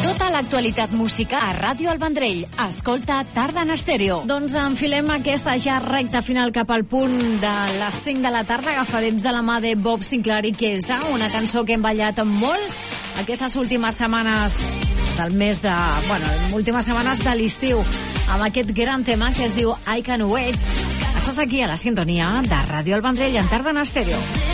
Tota l'actualitat musical a Ràdio El Vendrell. Escolta Tarda en Estèreo. Doncs enfilem aquesta ja recta final cap al punt de les 5 de la tarda, agafadets de la mà de Bob Sinclair i Kesa, una cançó que hem ballat molt aquestes últimes setmanes del mes de... últimes setmanes de l'estiu, amb aquest gran tema que es diu I Can Wait. Estàs aquí a la sintonia de Ràdio El Vendrell en Tarda en Estèreo.